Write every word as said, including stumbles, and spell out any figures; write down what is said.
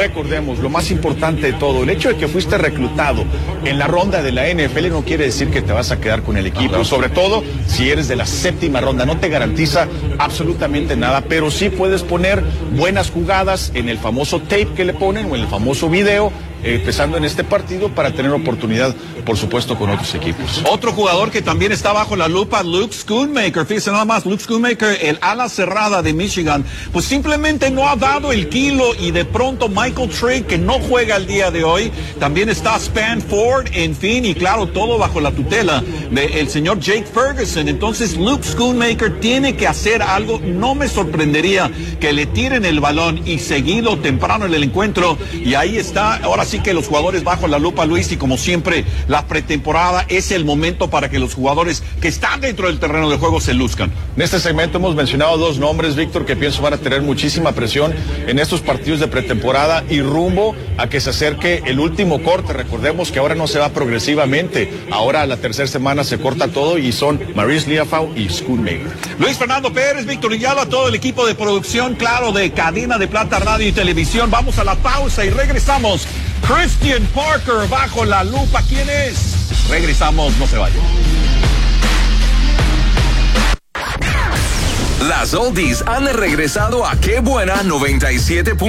recordemos, lo más importante de todo, el hecho de que fuiste reclutado en la ronda de la N F L no quiere decir que te vas a quedar con el equipo, sobre todo si eres de la séptima ronda, no te garantiza absolutamente nada, pero sí puedes poner buenas jugadas en el famoso tape que le ponen o en el famoso video, eh, empezando en este partido para tener oportunidad, por supuesto, con otros equipos. Otro jugador que también está bajo la lupa, Luke Schoonmaker. Fíjense nada más, Luke Schoonmaker, el ala cerrada de Michigan, pues simplemente no ha dado el kilo, y de pronto Michael Trigg, que no juega el día de hoy, también está Spanford, en fin, y claro, todo bajo la tutela del señor Jake Ferguson. Entonces Luke Schoonmaker tiene que hacer algo. No me sorprendería que le tiren el balón y seguido temprano en el encuentro, y ahí está, ahora sí que los jugadores bajo la lupa, Luis, y como siempre, la pretemporada es el momento para que los jugadores que están dentro del terreno de juego se luzcan. En este segmento hemos mencionado dos nombres, Víctor, que pienso van a tener muchísima presión en estos partidos de pretemporada y rumbo a que se acerque el último corte. Recordemos que ahora no se va progresivamente, ahora a la tercera semana se corta todo, y son Maurice Liafau y Schoonmaker. Luis Fernando Pérez, Víctor Villalba, todo el equipo de producción, claro, de Cadena de Plata Radio y Televisión. Vamos a la pausa y regresamos. Christian Parker bajo la lupa. ¿Quién es? Regresamos, no se vayan. Las oldies han regresado a Qué Buena noventa y siete.